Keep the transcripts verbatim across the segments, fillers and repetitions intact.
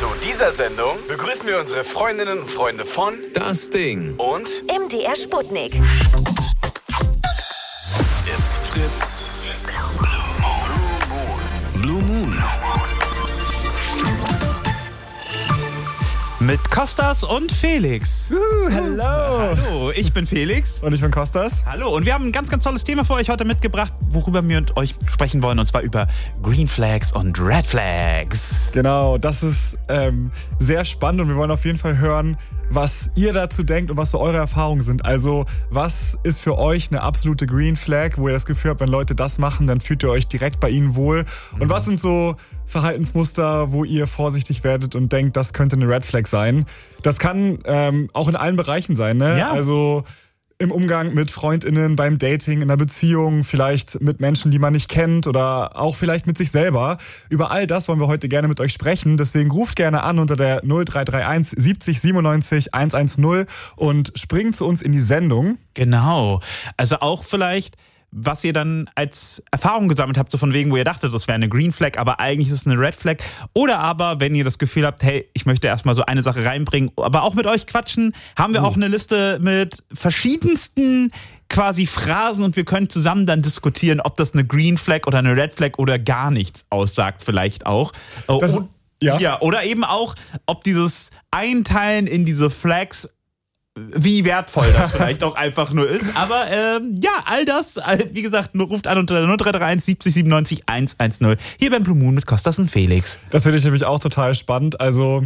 Zu dieser Sendung begrüßen wir unsere Freundinnen und Freunde von Das Ding und M D R Sputnik. It's Fritz. Blue Moon. Mit Kostas und Felix. Uh, hello. Hallo, ich bin Felix. Und ich bin Kostas. Hallo, und wir haben ein ganz, ganz tolles Thema für euch heute mitgebracht, worüber wir mit euch sprechen wollen, und zwar über Green Flags und Red Flags. Genau, das ist ähm, sehr spannend und wir wollen auf jeden Fall hören, was ihr dazu denkt und was so eure Erfahrungen sind. Also, was ist für euch eine absolute Green Flag, wo ihr das Gefühl habt, wenn Leute das machen, dann fühlt ihr euch direkt bei ihnen wohl? Und was sind so Verhaltensmuster, wo ihr vorsichtig werdet und denkt, das könnte eine Red Flag sein? Das kann ähm, auch in allen Bereichen sein, ne? Ja. Also im Umgang mit FreundInnen, beim Dating, in einer Beziehung, vielleicht mit Menschen, die man nicht kennt oder auch vielleicht mit sich selber. Über all das wollen wir heute gerne mit euch sprechen. Deswegen ruft gerne an unter der null drei drei eins siebzig siebenundneunzig hundertzehn und springt zu uns in die Sendung. Genau. Also auch vielleicht, was ihr dann als Erfahrung gesammelt habt, so von wegen, wo ihr dachtet, das wäre eine Green Flag, aber eigentlich ist es eine Red Flag. Oder aber, wenn ihr das Gefühl habt, hey, ich möchte erstmal so eine Sache reinbringen, aber auch mit euch quatschen, haben wir auch eine Liste mit verschiedensten quasi Phrasen und wir können zusammen dann diskutieren, ob das eine Green Flag oder eine Red Flag oder gar nichts aussagt vielleicht auch. Das, und, ja. ja, oder eben auch, ob dieses Einteilen in diese Flags, wie wertvoll das vielleicht auch einfach nur ist. Aber ähm, ja, all das, wie gesagt, ruft an unter null drei drei eins siebzig siebenundneunzig hundertzehn. Hier beim Blue Moon mit Kostas und Felix. Das finde ich nämlich auch total spannend. Also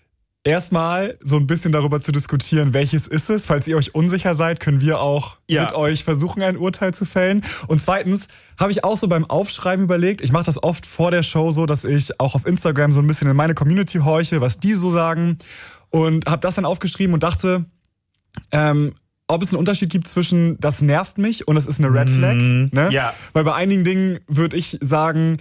erstmal so ein bisschen darüber zu diskutieren, welches ist es. Falls ihr euch unsicher seid, können wir auch Ja. mit euch versuchen, ein Urteil zu fällen. Und zweitens habe ich auch so beim Aufschreiben überlegt, ich mache das oft vor der Show so, dass ich auch auf Instagram so ein bisschen in meine Community horche, was die so sagen. Und habe das dann aufgeschrieben und dachte, Ähm, ob es einen Unterschied gibt zwischen das nervt mich und es ist eine Red Flag. Mm, ne? ja. Weil bei einigen Dingen würde ich sagen,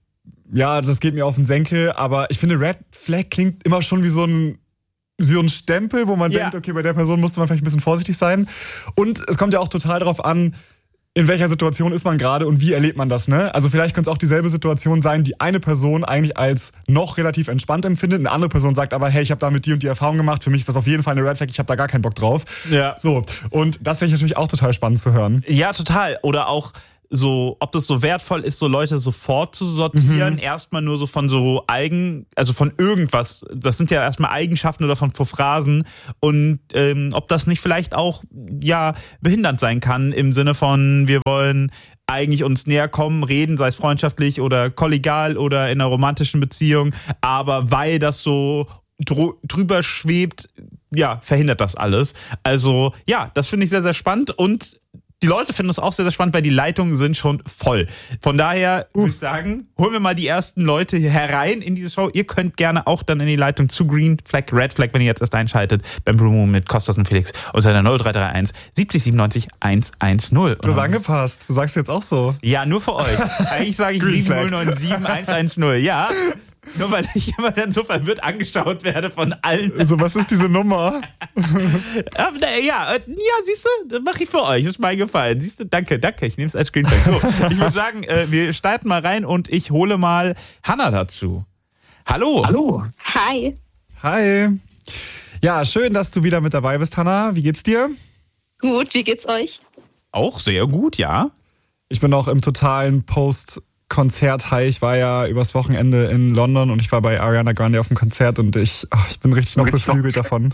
ja, das geht mir auf den Senkel, aber ich finde, Red Flag klingt immer schon wie so ein, so ein Stempel, wo man Ja. denkt, okay, bei der Person musste man vielleicht ein bisschen vorsichtig sein. Und es kommt ja auch total darauf an, in welcher Situation ist man gerade und wie erlebt man das, ne? Also vielleicht könnte es auch dieselbe Situation sein, die eine Person eigentlich als noch relativ entspannt empfindet, eine andere Person sagt aber, hey, ich habe damit die und die Erfahrung gemacht, für mich ist das auf jeden Fall eine Red Flag, ich habe da gar keinen Bock drauf. Ja. So, und das finde ich natürlich auch total spannend zu hören. Ja, total. Oder auch so, ob das so wertvoll ist, so Leute sofort zu sortieren, Mhm. erstmal nur so von so Eigen, also von irgendwas, das sind ja erstmal Eigenschaften oder von, von Phrasen, und ähm, ob das nicht vielleicht auch, ja, behindernd sein kann, im Sinne von, wir wollen eigentlich uns näher kommen, reden, sei es freundschaftlich oder kollegial oder in einer romantischen Beziehung, aber weil das so dr- drüber schwebt, ja, verhindert das alles. Also, ja, das finde ich sehr, sehr spannend, und die Leute finden es auch sehr, sehr spannend, weil die Leitungen sind schon voll. Von daher würde ich sagen, holen wir mal die ersten Leute hier herein in diese Show. Ihr könnt gerne auch dann in die Leitung zu Green Flag, Red Flag, wenn ihr jetzt erst einschaltet, beim Blue Moon mit Kostas und Felix unter der null drei drei eins siebzig siebenundneunzig hundertzehn. Du hast angepasst, du sagst jetzt auch so. Ja, nur für euch. Eigentlich sage ich Green sieben null neun sieben eins eins null. Ja, nur weil ich immer dann so verwirrt angeschaut werde von allen. Also was ist diese Nummer? Aber, na, ja, äh, ja, siehst du, das mache ich für euch. Das ist mein Gefallen. Siehst du, danke, danke. Ich nehme es als Screenshot. So, ich würde sagen, äh, wir starten mal rein und ich hole mal Hannah dazu. Hallo. Hallo. Hi. Hi. Ja, schön, dass du wieder mit dabei bist, Hannah. Wie geht's dir? Gut, wie geht's euch? Auch sehr gut, ja. Ich bin auch im totalen Post-Konzert-High. Ich war ja übers Wochenende in London und ich war bei Ariana Grande auf dem Konzert und ich, ach, ich bin richtig noch Richtig beflügelt noch. davon.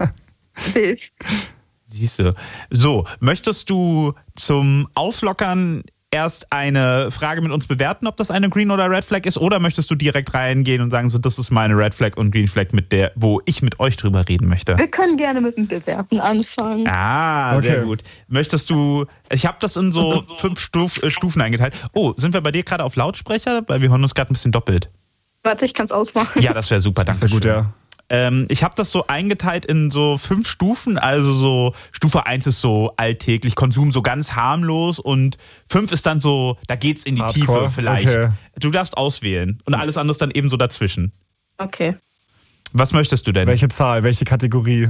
Wild. Siehst du. So, möchtest du zum Auflockern erst eine Frage mit uns bewerten, ob das eine Green oder Red Flag ist, oder möchtest du direkt reingehen und sagen, so, das ist meine Red Flag und Green Flag, mit der, wo ich mit euch drüber reden möchte? Wir können gerne mit dem Bewerten anfangen. Ah, Okay. sehr gut. Möchtest du, ich habe das in so fünf Stuf, äh, Stufen eingeteilt. Oh, sind wir bei dir gerade auf Lautsprecher? Weil wir hören uns gerade ein bisschen doppelt. Warte, ich kann's ausmachen. Ja, das wäre super, Das danke. ist ja gut, ja. Ähm, ich habe das so eingeteilt in so fünf Stufen. Also so Stufe eins ist so alltäglich, Konsum so ganz harmlos, und fünf ist dann so, da geht's in die Hardcore, Tiefe vielleicht. okay. Du darfst auswählen und alles andere ist dann eben so dazwischen. Okay. Was möchtest du denn? Welche Zahl, welche Kategorie?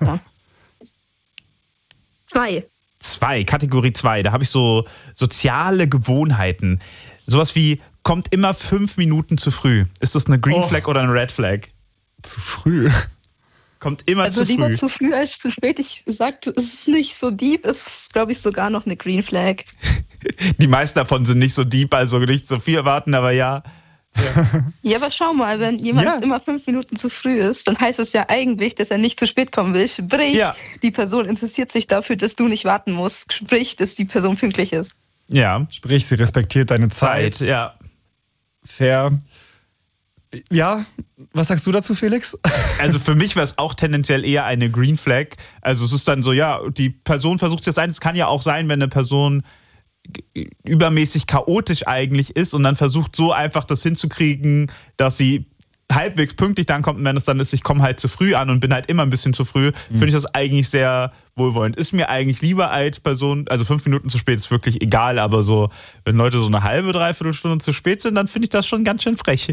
Zwei. Zwei, Kategorie zwei. Da habe ich so soziale Gewohnheiten. Sowas wie, kommt immer fünf Minuten zu früh. Ist das eine Green Oh. Flag oder eine Red Flag? Zu früh. Kommt immer Also zu lieber früh. zu früh als zu spät. Ich sagte, es ist nicht so deep, es ist, glaube ich, sogar noch eine Green Flag. Die meisten davon sind nicht so deep, also nicht so viel erwarten, aber ja. Ja, aber schau mal, wenn jemand Ja. immer fünf Minuten zu früh ist, dann heißt es ja eigentlich, dass er nicht zu spät kommen will. Sprich, Ja. die Person interessiert sich dafür, dass du nicht warten musst. Sprich, dass die Person pünktlich ist. Ja. Sprich, sie respektiert deine Zeit. Zeit, ja. Fair. Ja, was sagst du dazu, Felix? Also für mich wäre es auch tendenziell eher eine Green Flag. Also es ist dann so, ja, die Person versucht es jetzt ein. Es kann ja auch sein, wenn eine Person übermäßig chaotisch eigentlich ist und dann versucht so einfach das hinzukriegen, dass sie halbwegs pünktlich dann kommt und wenn es dann ist, ich komme halt zu früh an und bin halt immer ein bisschen zu früh, mhm. finde ich das eigentlich sehr wohlwollend. Ist mir eigentlich lieber als Person, also fünf Minuten zu spät ist wirklich egal, aber so, wenn Leute so eine halbe, dreiviertel Stunde zu spät sind, dann finde ich das schon ganz schön frech.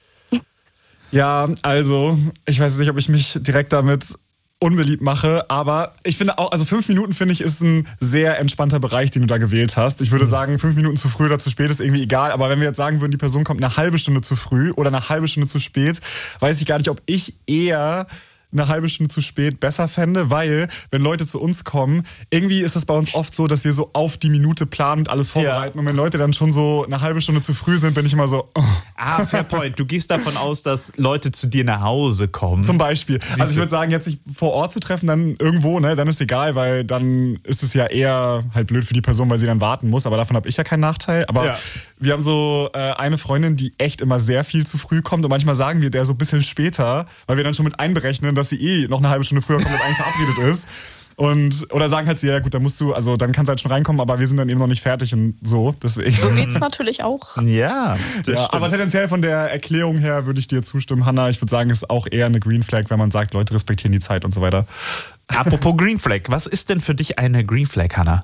Ja, also, ich weiß nicht, ob ich mich direkt damit unbeliebt mache, aber ich finde auch, also fünf Minuten finde ich ist ein sehr entspannter Bereich, den du da gewählt hast. Ich würde sagen, fünf Minuten zu früh oder zu spät ist irgendwie egal, aber wenn wir jetzt sagen würden, die Person kommt eine halbe Stunde zu früh oder eine halbe Stunde zu spät, weiß ich gar nicht, ob ich eher eine halbe Stunde zu spät besser fände, weil, wenn Leute zu uns kommen, irgendwie ist es bei uns oft so, dass wir so auf die Minute planen und alles vorbereiten. Ja. Und wenn Leute dann schon so eine halbe Stunde zu früh sind, bin ich immer so, oh. Ah, fair point. Du gehst davon aus, dass Leute zu dir nach Hause kommen. Zum Beispiel. Siehst also ich würde sagen, jetzt sich vor Ort zu treffen, dann irgendwo, ne, dann ist egal, weil dann ist es ja eher halt blöd für die Person, weil sie dann warten muss. Aber davon habe ich ja keinen Nachteil. Aber ja. wir haben so äh, eine Freundin, die echt immer sehr viel zu früh kommt. Und manchmal sagen wir der so ein bisschen später, weil wir dann schon mit einberechnen, dass sie eh noch eine halbe Stunde früher kommt, als eigentlich verabredet ist. Und, oder sagen halt so, ja gut, dann musst du, also dann kannst du halt schon reinkommen, aber wir sind dann eben noch nicht fertig und so. Deswegen. So geht's natürlich auch. Ja, ja aber tendenziell von der Erklärung her würde ich dir zustimmen, Hannah. Ich würde sagen, es ist auch eher eine Green Flag, wenn man sagt, Leute respektieren die Zeit und so weiter. Apropos Green Flag, was ist denn für dich eine Green Flag, Hannah?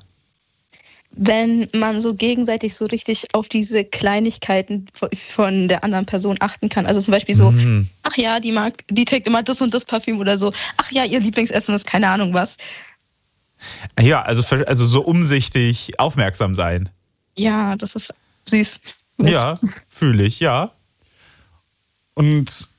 Wenn man so gegenseitig so richtig auf diese Kleinigkeiten von der anderen Person achten kann. Also zum Beispiel so, mhm. ach ja, die mag, die trägt immer das und das Parfüm oder so. Ach ja, ihr Lieblingsessen ist keine Ahnung was. Ja, also, für, also so umsichtig aufmerksam sein. Ja, das ist süß. Ja, fühle ich, ja. Und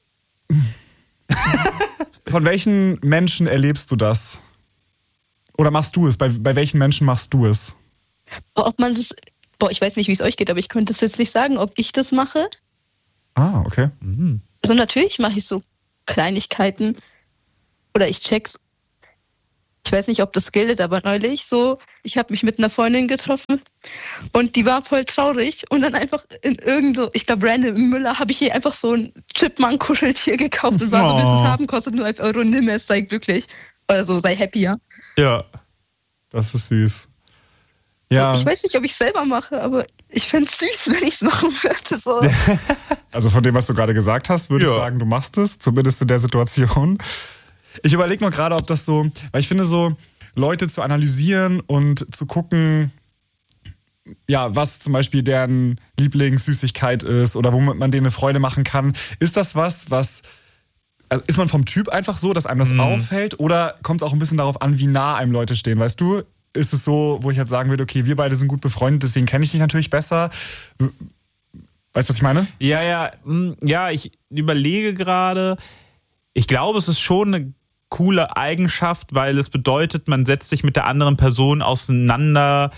von welchen Menschen erlebst du das? Oder machst du es? Bei, bei welchen Menschen machst du es? Ob man es, boah, ich weiß nicht, wie es euch geht, aber ich könnte es jetzt nicht sagen, ob ich das mache. Ah, okay. Mhm. Also natürlich mache ich so Kleinigkeiten oder ich check's. Ich weiß nicht, ob das gilt, aber neulich so, ich habe mich mit einer Freundin getroffen und die war voll traurig und dann einfach in irgend ich glaube, Random Müller habe ich ihr einfach so ein Chipmunk-Kuscheltier gekauft und war so, bis es haben, kostet nur elf Euro, nimm es, sei glücklich. Oder so, sei happy, ja. Ja. Das ist süß. Ja. So, ich weiß nicht, ob ich es selber mache, aber ich fände es süß, wenn ich es machen würde. So. Also von dem, was du gerade gesagt hast, würde ja. ich sagen, du machst es, zumindest in der Situation. Ich überlege nur gerade, ob das so, weil ich finde so, Leute zu analysieren und zu gucken, ja, was zum Beispiel deren Lieblingssüßigkeit ist oder womit man denen eine Freude machen kann. Ist das was, was, also ist man vom Typ einfach so, dass einem das mm. auffällt oder kommt es auch ein bisschen darauf an, wie nah einem Leute stehen, weißt du? Ist es so, wo ich jetzt sagen würde, okay, wir beide sind gut befreundet, deswegen kenne ich dich natürlich besser. Weißt du, was ich meine? Ja, ja, ja, ich überlege gerade. Ich glaube, es ist schon eine coole Eigenschaft, weil es bedeutet, man setzt sich mit der anderen Person auseinander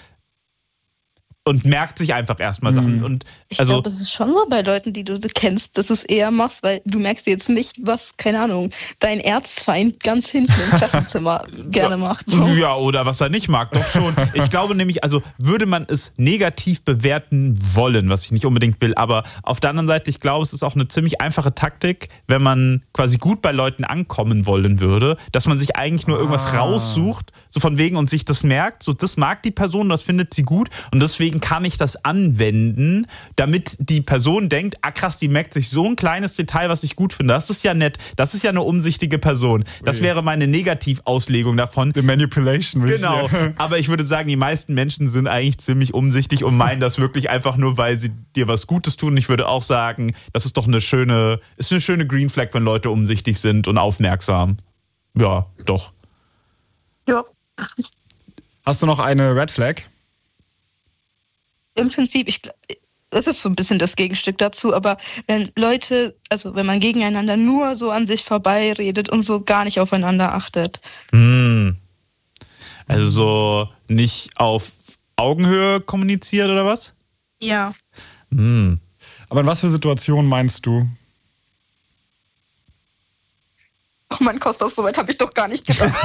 und merkt sich einfach erstmal mhm. Sachen. Und ich also, glaube, es ist schon so bei Leuten, die du kennst, dass du es eher machst, weil du merkst jetzt nicht, was, keine Ahnung, dein Erzfeind ganz hinten im Klassenzimmer gerne macht. So. Ja, oder was er nicht mag, doch schon. Ich glaube nämlich, also würde man es negativ bewerten wollen, was ich nicht unbedingt will, aber auf der anderen Seite, ich glaube, es ist auch eine ziemlich einfache Taktik, wenn man quasi gut bei Leuten ankommen wollen würde, dass man sich eigentlich nur irgendwas ah. raussucht, so von wegen und sich das merkt, so das mag die Person, das findet sie gut und deswegen kann ich das anwenden, damit die Person denkt, ah krass, die merkt sich so ein kleines Detail, was ich gut finde. Das ist ja nett. Das ist ja eine umsichtige Person. Das wäre meine Negativauslegung davon. The Manipulation. Genau. Aber ich würde sagen, die meisten Menschen sind eigentlich ziemlich umsichtig und meinen das wirklich einfach nur, weil sie dir was Gutes tun. Ich würde auch sagen, das ist doch eine schöne, ist eine schöne Green Flag, wenn Leute umsichtig sind und aufmerksam. Ja, doch. Ja. Hast du noch eine Red Flag? Im Prinzip, ich, das ist so ein bisschen das Gegenstück dazu, aber wenn Leute, also wenn man gegeneinander nur so an sich vorbeiredet und so gar nicht aufeinander achtet. Hm. Also so nicht auf Augenhöhe kommuniziert oder was? Ja. Hm. Aber in was für Situationen meinst du? Oh mein Kostas, so weit habe ich doch gar nicht gedacht.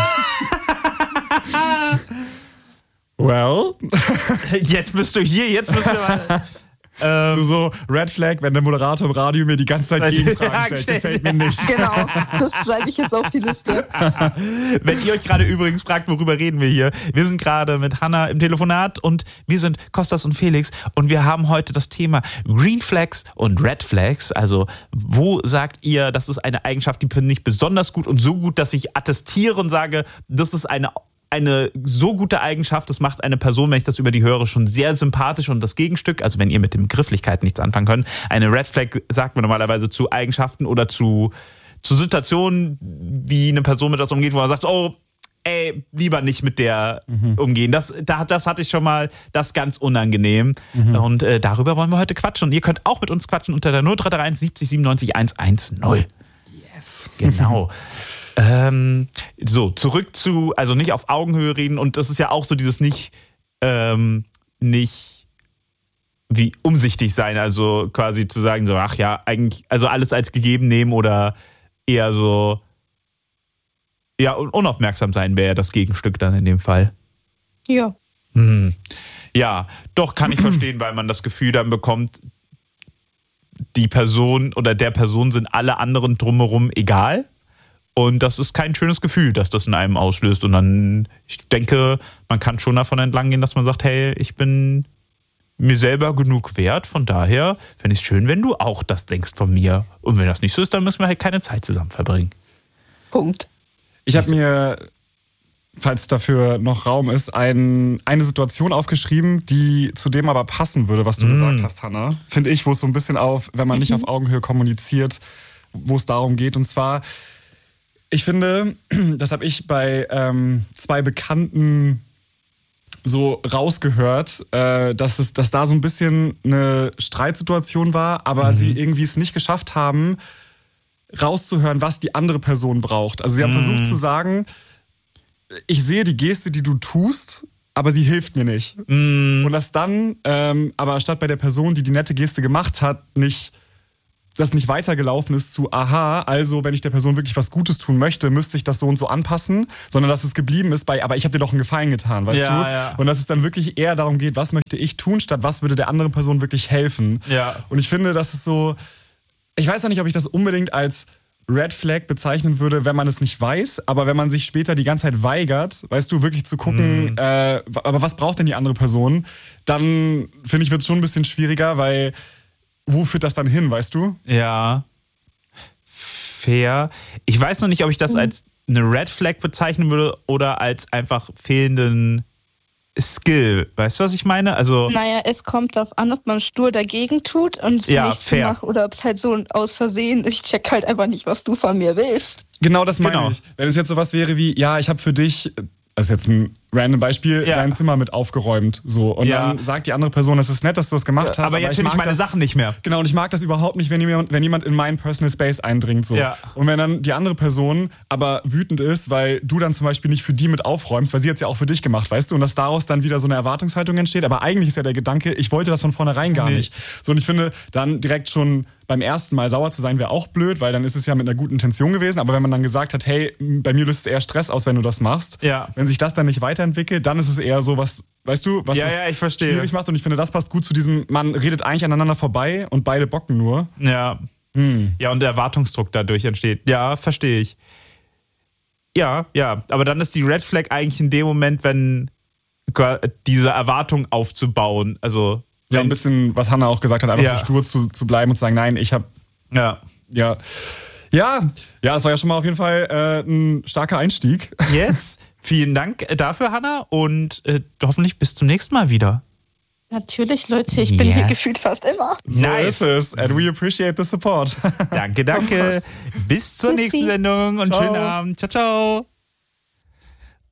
Well? Jetzt bist du hier, jetzt bist du mal... Ähm, so Red Flag, wenn der Moderator im Radio mir die ganze Zeit Gegenfragen stellt, gefällt mir nicht. Genau, das schreibe ich jetzt auf die Liste. Wenn ihr euch gerade übrigens fragt, worüber reden wir hier, wir sind gerade mit Hannah im Telefonat und wir sind Kostas und Felix und wir haben heute das Thema Green Flags und Red Flags. Also wo sagt ihr, das ist eine Eigenschaft, die finde ich besonders gut und so gut, dass ich attestiere und sage, das ist eine Eine so gute Eigenschaft, das macht eine Person, wenn ich das über die höre, schon sehr sympathisch. Und das Gegenstück, also wenn ihr mit den Begrifflichkeiten nichts anfangen könnt, eine Red Flag sagt man normalerweise zu Eigenschaften oder zu, zu Situationen, wie eine Person mit das umgeht, wo man sagt, oh, ey, lieber nicht mit der mhm. umgehen. Das, da, das hatte ich schon mal, das ist ganz unangenehm. Mhm. Und äh, darüber wollen wir heute quatschen. Und ihr könnt auch mit uns quatschen unter der null drei drei eins siebzig siebenundneunzig hundertzehn. Yes. Genau. Ähm, so, zurück zu, also nicht auf Augenhöhe reden und das ist ja auch so dieses nicht, ähm, nicht wie umsichtig sein, also quasi zu sagen so, ach ja, eigentlich, also alles als gegeben nehmen oder eher so, ja, unaufmerksam sein wäre ja das Gegenstück dann in dem Fall. Ja. Hm. Ja, doch, kann ich verstehen, weil man das Gefühl dann bekommt, die Person oder der Person sind alle anderen drumherum egal. Und das ist kein schönes Gefühl, dass das in einem auslöst. Und dann, ich denke, man kann schon davon entlang gehen, dass man sagt, hey, ich bin mir selber genug wert. Von daher fände ich es schön, wenn du auch das denkst von mir. Und wenn das nicht so ist, dann müssen wir halt keine Zeit zusammen verbringen. Punkt. Ich habe mir, falls dafür noch Raum ist, ein, eine Situation aufgeschrieben, die zu dem aber passen würde, was du mm. gesagt hast, Hannah. Finde ich, wo es so ein bisschen auf, wenn man nicht auf Augenhöhe kommuniziert, wo es darum geht. Und zwar... Ich finde, das habe ich bei ähm, zwei Bekannten so rausgehört, äh, dass, es, dass da so ein bisschen eine Streitsituation war, aber mhm. sie irgendwie es nicht geschafft haben, rauszuhören, was die andere Person braucht. Also sie haben mhm. versucht zu sagen, ich sehe die Geste, die du tust, aber sie hilft mir nicht. Mhm. Und das dann, ähm, aber statt bei der Person, die die nette Geste gemacht hat, nicht... das nicht weitergelaufen ist zu, aha, also wenn ich der Person wirklich was Gutes tun möchte, müsste ich das so und so anpassen, sondern dass es geblieben ist bei, aber ich habe dir doch einen Gefallen getan, weißt ja, du? Ja. Und dass es dann wirklich eher darum geht, was möchte ich tun, statt was würde der anderen Person wirklich helfen. Ja. Und ich finde, das ist so, ich weiß ja nicht, ob ich das unbedingt als Red Flag bezeichnen würde, wenn man es nicht weiß, aber wenn man sich später die ganze Zeit weigert, weißt du, wirklich zu gucken, mhm. äh, aber was braucht denn die andere Person, dann finde ich, wird es schon ein bisschen schwieriger, weil wo führt das dann hin, weißt du? Ja, fair. Ich weiß noch nicht, ob ich das als eine Red Flag bezeichnen würde oder als einfach fehlenden Skill. Weißt du, was ich meine? Also, naja, es kommt darauf an, ob man stur dagegen tut und es ja, nicht fair. macht oder ob es halt so aus Versehen, ich check halt einfach nicht, was du von mir willst. Genau das meine genau. ich. Wenn es jetzt sowas wäre wie, ja, ich habe für dich... Das ist jetzt ein random Beispiel, ja. dein Zimmer mit aufgeräumt. So. Und ja. dann sagt die andere Person, es ist nett, dass du das gemacht hast. Aber, aber jetzt finde ich meine das, Sachen nicht mehr. Genau, und ich mag das überhaupt nicht, wenn jemand, wenn jemand in meinen Personal Space eindringt. So. Ja. Und wenn dann die andere Person aber wütend ist, weil du dann zum Beispiel nicht für die mit aufräumst, weil sie jetzt ja auch für dich gemacht, weißt du, und dass daraus dann wieder so eine Erwartungshaltung entsteht. Aber eigentlich ist ja der Gedanke, ich wollte das von vornherein gar nee. nicht. So, und ich finde, dann direkt schon beim ersten Mal sauer zu sein, wäre auch blöd, weil dann ist es ja mit einer guten Intention gewesen. Aber wenn man dann gesagt hat, hey, bei mir löst es eher Stress aus, wenn du das machst. Ja. Wenn sich das dann nicht weiterentwickelt, dann ist es eher so was, weißt du, was ja, das ja, ich verstehe. schwierig macht. Und ich finde, das passt gut zu diesem, man redet eigentlich aneinander vorbei und beide bocken nur. Ja. Hm. Ja, und der Erwartungsdruck dadurch entsteht. Ja, verstehe ich. Ja, ja. Aber dann ist die Red Flag eigentlich in dem Moment, wenn diese Erwartung aufzubauen, also ja, ein bisschen, was Hannah auch gesagt hat, einfach ja. so stur zu, zu bleiben und zu sagen, nein, ich hab, ja, ja, ja, ja, das war ja schon mal auf jeden Fall äh, ein starker Einstieg. Yes, vielen Dank dafür, Hannah, und äh, hoffentlich bis zum nächsten Mal wieder. Natürlich, Leute, ich yeah. bin hier gefühlt fast immer. So nice. ist es, and we appreciate the support. Danke, danke. Bis zur nächsten Sendung und ciao. Schönen Abend. Ciao, ciao.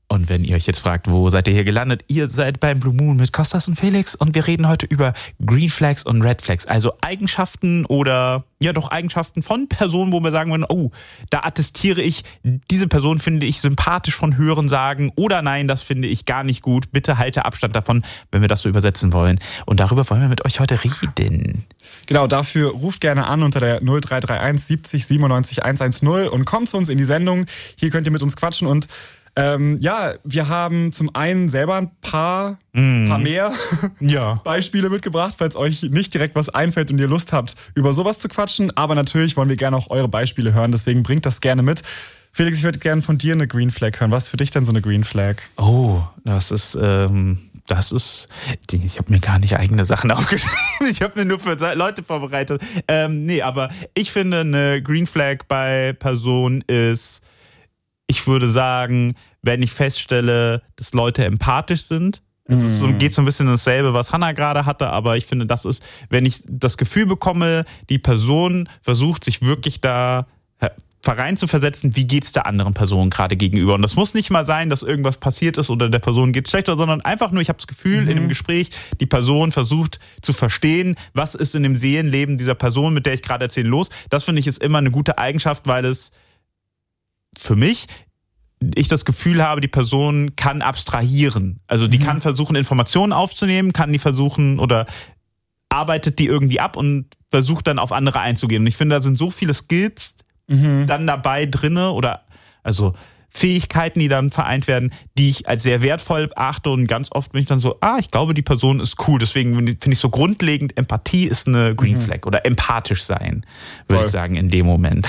Und wenn ihr euch jetzt fragt, wo seid ihr hier gelandet? Ihr seid beim Blue Moon mit Kostas und Felix und wir reden heute über Green Flags und Red Flags, also Eigenschaften oder ja doch Eigenschaften von Personen, wo wir sagen würden, oh, da attestiere ich, diese Person finde ich sympathisch von Hören sagen oder nein, das finde ich gar nicht gut. Bitte halte Abstand davon, wenn wir das so übersetzen wollen. Und darüber wollen wir mit euch heute reden. Genau, dafür ruft gerne an unter der null drei drei eins siebzig siebenundneunzig hundertzehn und kommt zu uns in die Sendung. Hier könnt ihr mit uns quatschen und Ähm, ja, wir haben zum einen selber ein paar, mm. paar mehr ja. Beispiele mitgebracht, falls euch nicht direkt was einfällt und ihr Lust habt, über sowas zu quatschen. Aber natürlich wollen wir gerne auch eure Beispiele hören, deswegen bringt das gerne mit. Felix, ich würde gerne von dir eine Green Flag hören. Was ist für dich denn so eine Green Flag? Oh, das ist... Ähm Das ist, ich habe mir gar nicht eigene Sachen aufgeschrieben. Ich habe mir nur für Leute vorbereitet. Ähm, nee, aber ich finde, eine Green Flag bei Personen ist, ich würde sagen, wenn ich feststelle, dass Leute empathisch sind. Es ist so, geht so ein bisschen dasselbe, was Hannah gerade hatte, aber ich finde, das ist, wenn ich das Gefühl bekomme, die Person versucht sich wirklich da rein zu versetzen, wie geht's der anderen Person gerade gegenüber. Und das muss nicht mal sein, dass irgendwas passiert ist oder der Person geht's schlechter, sondern einfach nur, ich habe das Gefühl, mhm. in einem Gespräch, die Person versucht zu verstehen, was ist in dem Seelenleben dieser Person, mit der ich gerade erzähle, los. Das finde ich ist immer eine gute Eigenschaft, weil es für mich, ich das Gefühl habe, die Person kann abstrahieren. Also die mhm. kann versuchen, Informationen aufzunehmen, kann die versuchen oder arbeitet die irgendwie ab und versucht dann auf andere einzugehen. Und ich finde, da sind so viele Skills Mhm. dann dabei drinne oder also Fähigkeiten, die dann vereint werden, die ich als sehr wertvoll achte und ganz oft bin ich dann so, ah, ich glaube, die Person ist cool. Deswegen finde ich so grundlegend, Empathie ist eine Green Flag mhm. oder empathisch sein, würde ich sagen, in dem Moment.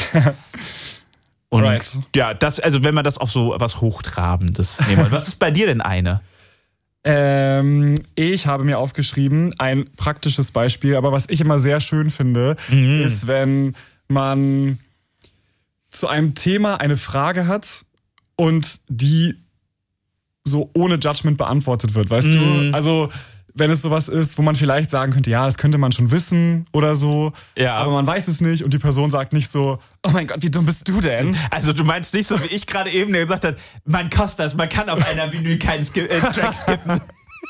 Und right. ja, das, also wenn man das auf so was Hochtrabendes nehmen. Was ist bei dir denn eine? Ähm, ich habe mir aufgeschrieben, ein praktisches Beispiel, aber was ich immer sehr schön finde, mhm. ist, wenn man zu einem Thema eine Frage hat und die so ohne Judgment beantwortet wird, weißt mm. du? Also wenn es sowas ist, wo man vielleicht sagen könnte, ja, das könnte man schon wissen oder so, ja. aber man weiß es nicht und die Person sagt nicht so, oh mein Gott, wie dumm bist du denn? Also du meinst nicht so, wie ich gerade eben gesagt habe, man Kostas, man kann auf einer Vinyl keinen Skip- äh, Track skippen.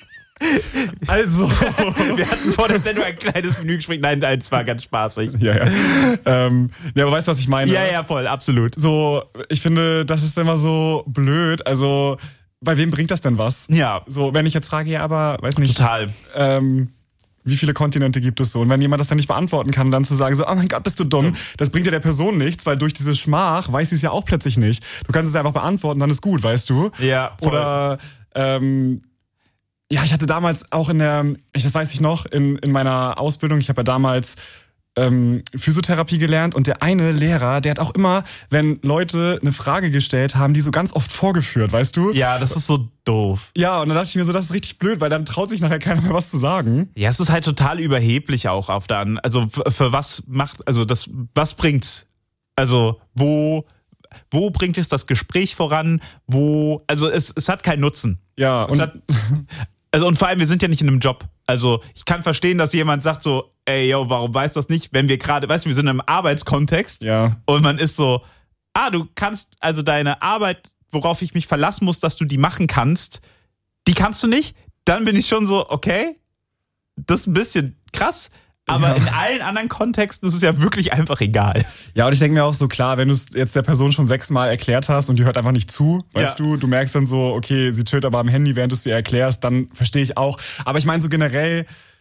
Also, wir hatten vor der Sendung ein kleines Menügespräch. Nein, es war ganz spaßig. Ja, ja. Ähm, ja, aber weißt du, was ich meine? Ja, ja, voll, absolut. So, ich finde, das ist immer so blöd. Also, bei wem bringt das denn was? Ja. So, wenn ich jetzt frage, ja, aber, weiß nicht. Total. Ähm, wie viele Kontinente gibt es so? Und wenn jemand das dann nicht beantworten kann, dann zu sagen so, oh mein Gott, bist du dumm, das bringt ja der Person nichts, weil durch diese Schmach weiß sie es ja auch plötzlich nicht. Du kannst es einfach beantworten, dann ist gut, weißt du? Ja, voll. Oder, ähm, ja, ich hatte damals auch in der, das weiß ich noch, in, in meiner Ausbildung, ich habe ja damals ähm, Physiotherapie gelernt und der eine Lehrer, der hat auch immer, wenn Leute eine Frage gestellt haben, die so ganz oft vorgeführt, weißt du? Ja, das ist so doof. Ja, und dann dachte ich mir so, das ist richtig blöd, weil dann traut sich nachher keiner mehr was zu sagen. Ja, es ist halt total überheblich auch auf der anderen. Also für, für was macht, also das, was bringt's? Also wo, wo bringt es das Gespräch voran? Wo, also es, es hat keinen Nutzen. Ja, es und hat, also und vor allem, wir sind ja nicht in einem Job. Also ich kann verstehen, dass jemand sagt so, ey, yo, warum weißt du das nicht? Wenn wir gerade, weißt du, wir sind in einem Arbeitskontext ja. und man ist so, ah, du kannst also deine Arbeit, worauf ich mich verlassen muss, dass du die machen kannst, die kannst du nicht? Dann bin ich schon so, okay, das ist ein bisschen krass. Aber ja. in allen anderen Kontexten ist es ja wirklich einfach egal. Ja, und ich denke mir auch so, klar, wenn du es jetzt der Person schon sechsmal erklärt hast und die hört einfach nicht zu, weißt ja. du, du merkst dann so, okay, sie chillt aber am Handy, während du es dir erklärst, dann verstehe ich auch. Aber ich meine so generell,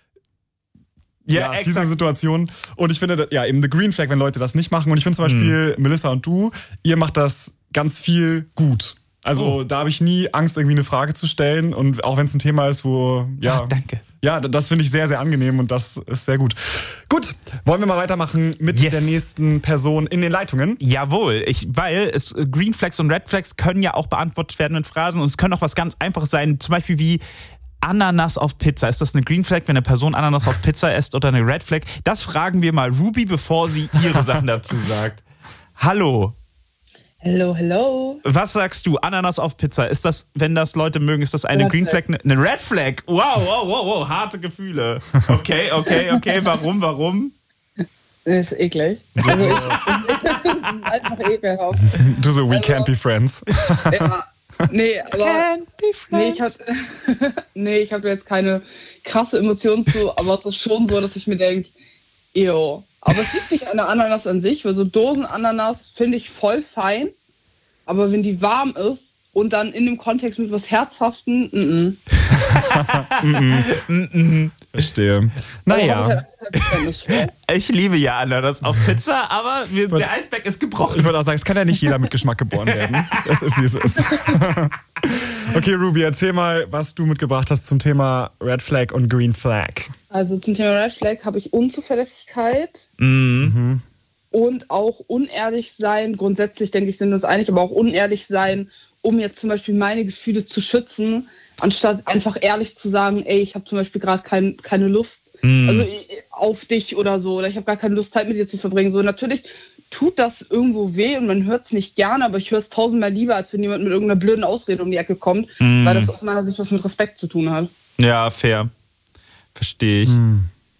ja, ja diese Situation. Und ich finde, ja, eben the Green Flag, wenn Leute das nicht machen. Und ich finde zum Beispiel, hm. Melissa und du, ihr macht das ganz viel gut. Also oh. da habe ich nie Angst, irgendwie eine Frage zu stellen. Und auch wenn es ein Thema ist, wo, ja. ja danke. Ja, das finde ich sehr, sehr angenehm und das ist sehr gut. Gut, wollen wir mal weitermachen mit yes. der nächsten Person in den Leitungen? Jawohl, ich, weil es, Green Flags und Red Flags können ja auch beantwortet werden mit Phrasen und es können auch was ganz Einfaches sein, zum Beispiel wie Ananas auf Pizza. Ist das eine Green Flag, wenn eine Person Ananas auf Pizza isst oder eine Red Flag? Das fragen wir mal Ruby, bevor sie ihre Sachen dazu sagt. Hallo. Hello, hello. Was sagst du? Ananas auf Pizza. Ist das, wenn das Leute mögen, ist das eine Red Green Flag? Flag? Eine Red Flag? Wow, wow, wow, wow. Harte Gefühle. Okay, okay, okay. Warum, warum? Das ist eklig. Also ich, einfach ekelhaft. Du so, we can't be friends. Ja, Nee, aber nee, ich habe nee, ich habe jetzt keine krasse Emotion zu, aber es ist schon so, dass ich mir denke, ew. Aber es liegt nicht an der Ananas an sich, weil so Dosenananas finde ich voll fein, aber wenn die warm ist und dann in dem Kontext mit was Herzhaften, mm -mm. Verstehe. Naja. Ich liebe ja Ananas auf Pizza, aber wir, der Eisberg ist gebrochen. Ich würde auch sagen, es kann ja nicht jeder mit Geschmack geboren werden. Es ist, wie es ist. Okay, Ruby, erzähl mal, was du mitgebracht hast zum Thema Red Flag und Green Flag. Also zum Thema Red Flag habe ich Unzuverlässigkeit Mhm. und auch unehrlich sein. Grundsätzlich denke ich, sind wir uns einig, aber auch unehrlich sein, um jetzt zum Beispiel meine Gefühle zu schützen, anstatt einfach ehrlich zu sagen, ey, ich habe zum Beispiel gerade kein, keine Lust Mhm. also auf dich oder so, oder ich habe gar keine Lust, Zeit mit dir zu verbringen. So, natürlich tut das irgendwo weh und man hört es nicht gerne, aber ich höre es tausendmal lieber, als wenn jemand mit irgendeiner blöden Ausrede um die Ecke kommt, Mhm. weil das aus meiner Sicht was mit Respekt zu tun hat. Ja, fair. Verstehe ich. Mhm.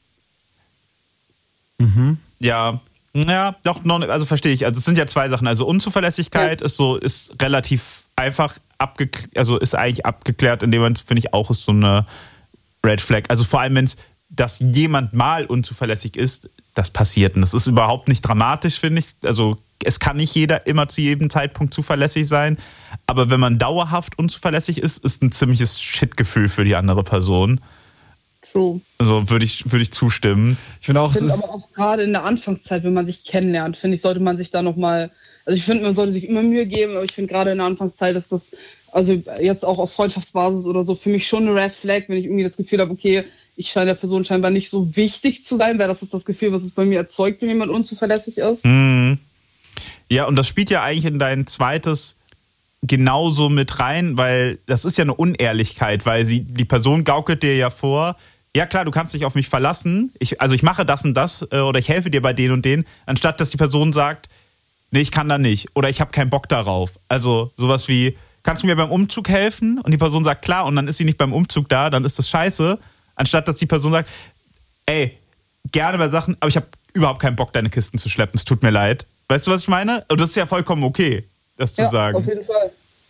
Mhm. Ja, ja, doch, noch, also verstehe ich. Also es sind ja zwei Sachen. Also Unzuverlässigkeit Ja. ist so, ist relativ einfach abgeklärt, also ist eigentlich abgeklärt, indem man, finde ich, auch ist so eine Red Flag. Also vor allem, wenn es, dass jemand mal unzuverlässig ist, das passiert. Und das ist überhaupt nicht dramatisch, finde ich. Also es kann nicht jeder immer zu jedem Zeitpunkt zuverlässig sein. Aber wenn man dauerhaft unzuverlässig ist, ist ein ziemliches Shit-Gefühl für die andere Person. True. Also würde ich, würde ich zustimmen. Ich finde auch, Ich es finde ist. aber auch gerade in der Anfangszeit, wenn man sich kennenlernt, finde ich, sollte man sich da nochmal, also ich finde, man sollte sich immer Mühe geben, aber ich finde gerade in der Anfangszeit ist das, also jetzt auch auf Freundschaftsbasis oder so, für mich schon eine Red Flag, wenn ich irgendwie das Gefühl habe, okay, ich scheine der Person scheinbar nicht so wichtig zu sein, weil das ist das Gefühl, was es bei mir erzeugt, wenn jemand unzuverlässig ist. Mhm. Ja, und das spielt ja eigentlich in dein zweites genauso mit rein, weil das ist ja eine Unehrlichkeit, weil sie, die Person gaukelt dir ja vor, ja klar, du kannst dich auf mich verlassen, ich, also ich mache das und das äh, oder ich helfe dir bei den und den, anstatt dass die Person sagt, nee, ich kann da nicht oder ich habe keinen Bock darauf. Also sowas wie, kannst du mir beim Umzug helfen? Und die Person sagt, klar, und dann ist sie nicht beim Umzug da, dann ist das scheiße, anstatt dass die Person sagt, ey, gerne bei Sachen, aber ich habe überhaupt keinen Bock, deine Kisten zu schleppen, es tut mir leid. Weißt du, was ich meine? Und das ist ja vollkommen okay, das zu Ja, sagen. auf jeden Fall.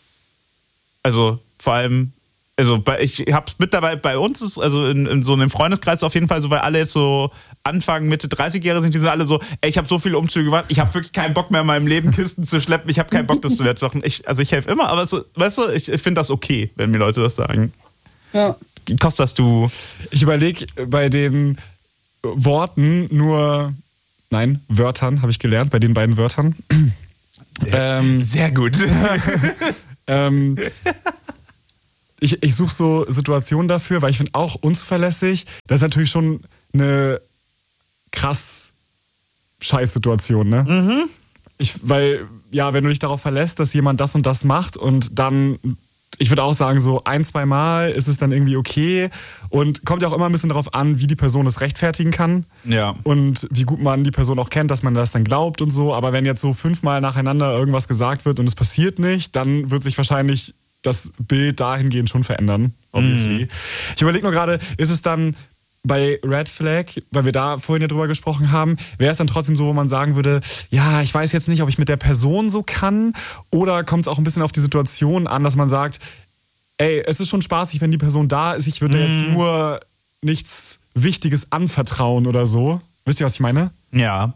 Also vor allem, also bei, ich hab's mittlerweile bei uns, ist, also in, in so einem Freundeskreis auf jeden Fall so, weil alle jetzt so Anfang, Mitte dreißig-Jährige sind, die sind alle so, ey, ich habe so viele Umzüge gemacht, ich habe wirklich keinen Bock mehr in meinem Leben Kisten zu schleppen, ich habe keinen Bock, das zu wertsachen. Ich, also ich helfe immer, aber so, weißt du, ich, ich finde das okay, wenn mir Leute das sagen. Ja. Kostas, du... Ich überlege bei den Worten nur, nein, Wörtern habe ich gelernt, bei den beiden Wörtern. ähm, Sehr gut. ähm, ich ich suche so Situationen dafür, weil ich finde auch unzuverlässig, das ist natürlich schon eine krass Scheißsituation, ne? Mhm. Ich, weil, ja, wenn du dich darauf verlässt, dass jemand das und das macht und dann, ich würde auch sagen, so ein, zwei Mal ist es dann irgendwie okay und kommt ja auch immer ein bisschen darauf an, wie die Person es rechtfertigen kann. Ja. Und wie gut man die Person auch kennt, dass man das dann glaubt und so. Aber wenn jetzt so fünfmal nacheinander irgendwas gesagt wird und es passiert nicht, dann wird sich wahrscheinlich das Bild dahingehend schon verändern, obviously. Mhm. Ich überlege nur gerade, ist es dann bei Red Flag, weil wir da vorhin ja drüber gesprochen haben, wäre es dann trotzdem so, wo man sagen würde, ja, ich weiß jetzt nicht, ob ich mit der Person so kann, oder kommt es auch ein bisschen auf die Situation an, dass man sagt, ey, es ist schon spaßig, wenn die Person da ist, ich würde Mhm. jetzt nur nichts Wichtiges anvertrauen oder so. Wisst ihr, was ich meine? Ja.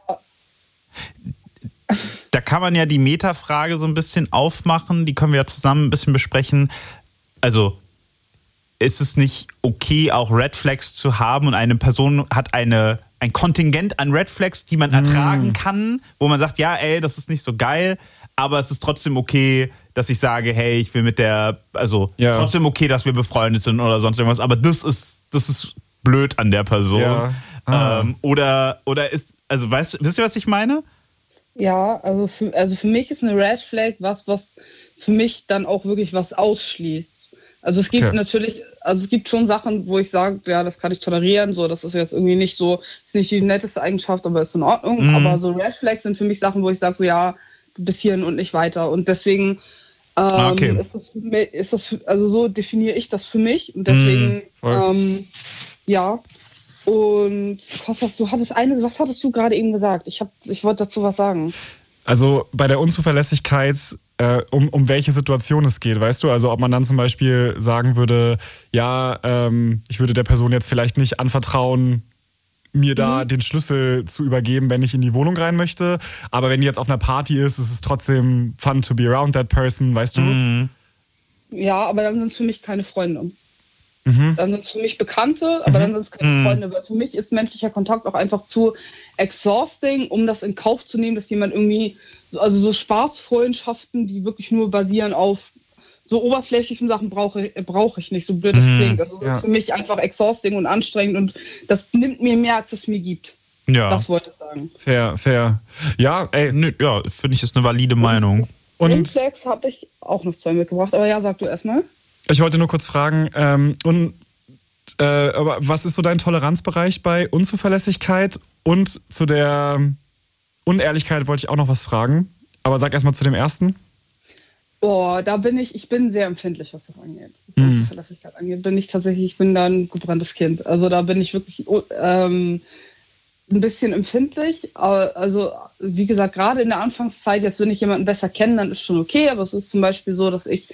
Da kann man ja die Metafrage so ein bisschen aufmachen, die können wir ja zusammen ein bisschen besprechen. Also, ist es nicht okay, auch Red Flags zu haben und eine Person hat eine, ein Kontingent an Red Flags, die man ertragen kann, wo man sagt, ja, ey, das ist nicht so geil, aber es ist trotzdem okay, dass ich sage, hey, ich will mit der, also Ja. trotzdem okay, dass wir befreundet sind oder sonst irgendwas, aber das ist, das ist blöd an der Person. Ja. Ah. Ähm, oder, oder ist, also weißt, wisst ihr, was ich meine? Ja, also für, also für mich ist eine Red Flag was, was für mich dann auch wirklich was ausschließt. Also es gibt Okay. natürlich, also es gibt schon Sachen, wo ich sage, ja, das kann ich tolerieren, so, das ist jetzt irgendwie nicht so, ist nicht die netteste Eigenschaft, aber ist in Ordnung. Mhm. Aber so Red Flags sind für mich Sachen, wo ich sage, so, ja, bis hierhin und nicht weiter. Und deswegen ähm, Ah, okay. ist, das für mich, ist das, für, also so definiere ich das für mich. Und deswegen, voll. ähm, ja. Und Kostas, du hattest eine, was hattest du gerade eben gesagt? Ich hab, ich wollte dazu was sagen. Also bei der Unzuverlässigkeit äh, um, um welche Situation es geht, weißt du? Also ob man dann zum Beispiel sagen würde, ja, ähm, ich würde der Person jetzt vielleicht nicht anvertrauen, mir da mhm. den Schlüssel zu übergeben, wenn ich in die Wohnung rein möchte. Aber wenn die jetzt auf einer Party ist, ist es trotzdem fun to be around that person, weißt du? Mhm. Ja, aber dann sind es für mich keine Freunde. Mhm. Dann sind es für mich Bekannte, aber mhm. dann sind es keine mhm. Freunde. Weil für mich ist menschlicher Kontakt auch einfach zu exhausting, um das in Kauf zu nehmen, dass jemand irgendwie, also so Spaßfreundschaften, die wirklich nur basieren auf so oberflächlichen Sachen brauche, brauche ich nicht, so blöd es Mhm. klingt. Also das Ja. ist für mich einfach exhausting und anstrengend und das nimmt mir mehr, als es mir gibt. Ja. Das wollte ich sagen. Fair, fair. Ja, ey. Nö, ja, finde ich, ist eine valide Meinung. Und Sex habe ich auch noch zwei mitgebracht, aber ja, sag du erstmal. ich wollte nur kurz fragen, ähm, und, äh, aber was ist so dein Toleranzbereich bei Unzuverlässigkeit? Und zu der Unehrlichkeit wollte ich auch noch was fragen. Aber sag erstmal zu dem ersten. Boah, da bin ich, ich bin sehr empfindlich, was das angeht. Was Mhm. Verlässlichkeit angeht, bin ich tatsächlich, ich bin da ein gebranntes Kind. Also da bin ich wirklich ähm, ein bisschen empfindlich. Aber, also, wie gesagt, gerade in der Anfangszeit, jetzt wenn ich jemanden besser kenne, dann ist schon okay. Aber es ist zum Beispiel so, dass ich,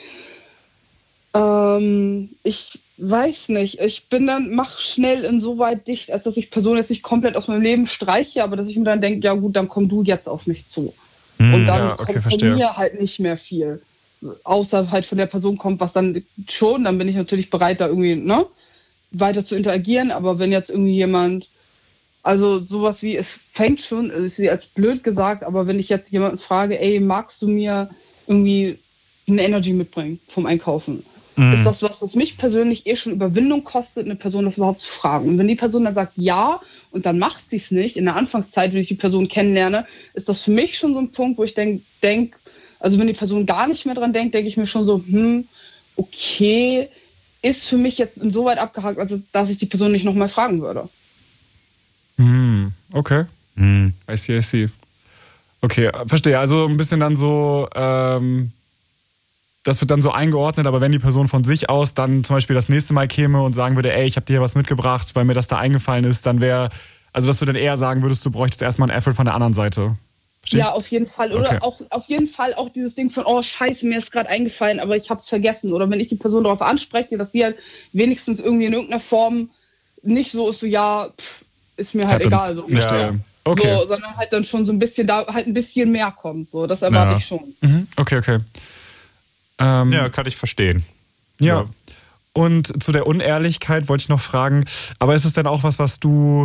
ähm, ich weiß nicht, ich bin dann, mach schnell insoweit dicht, als dass ich Personen jetzt nicht komplett aus meinem Leben streiche, aber dass ich mir dann denke, ja gut, dann komm du jetzt auf mich zu. Mhm. Und dann Ja, okay, kommt verstehe. von mir halt nicht mehr viel. Außer halt von der Person kommt, was dann schon, dann bin ich natürlich bereit, da irgendwie, ne, weiter zu interagieren. Aber wenn jetzt irgendwie jemand, also sowas wie, es fängt schon, es ist jetzt blöd gesagt, aber wenn ich jetzt jemanden frage, ey, magst du mir irgendwie eine Energy mitbringen vom Einkaufen? Mhm. Ist das was, was mich persönlich eh schon Überwindung kostet, eine Person das überhaupt zu fragen? Und wenn die Person dann sagt ja und dann macht sie es nicht, in der Anfangszeit, wenn ich die Person kennenlerne, ist das für mich schon so ein Punkt, wo ich denke, denk, also wenn die Person gar nicht mehr dran denkt, denke ich mir schon so, hm, okay, ist für mich jetzt insoweit abgehakt, als dass ich die Person nicht nochmal fragen würde. Hm, okay. Mhm. I see, I see. Okay, verstehe. Also ein bisschen dann so, ähm, das wird dann so eingeordnet, aber wenn die Person von sich aus dann zum Beispiel das nächste Mal käme und sagen würde, ey, ich habe dir hier was mitgebracht, weil mir das da eingefallen ist, dann wäre, also dass du dann eher sagen würdest, du bräuchtest erstmal einen Effort von der anderen Seite. Verstehst? Ja, auf jeden Fall. Oder Okay. auch auf jeden Fall auch dieses Ding von, oh scheiße, mir ist gerade eingefallen, aber ich habe es vergessen. Oder wenn ich die Person darauf anspreche, dass sie halt wenigstens irgendwie in irgendeiner Form nicht so ist, so ja, pff, ist mir halt Happens. egal. So, Verstehe. Okay. So, sondern halt dann schon so ein bisschen, da halt ein bisschen mehr kommt. So, das erwarte Ja. ich schon. Mhm. Okay, okay. Ähm, Ja, kann ich verstehen. Ja. Ja. Und zu der Unehrlichkeit wollte ich noch fragen, aber ist es denn auch was, was du,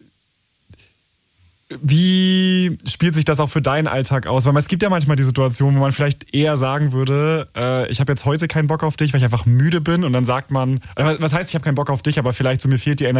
wie spielt sich das auch für deinen Alltag aus? Weil es gibt ja manchmal die Situation, wo man vielleicht eher sagen würde, äh, ich habe jetzt heute keinen Bock auf dich, weil ich einfach müde bin und dann sagt man, was heißt, ich habe keinen Bock auf dich, aber vielleicht so, mir fehlt die Energie.